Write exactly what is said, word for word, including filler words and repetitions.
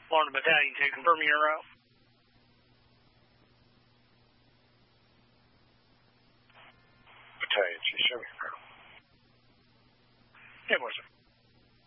Florida Battalion two, confirm your route. Battalion two, show me your route. Yeah, boy, sir.